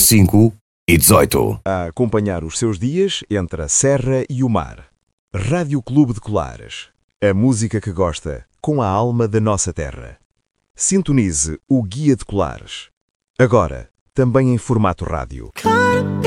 5 e 18. A acompanhar os seus dias entre a serra e o mar. Rádio Clube de Colares. A música que gosta, com a alma da nossa terra. Sintonize o Guia de Colares. Agora, também em formato rádio.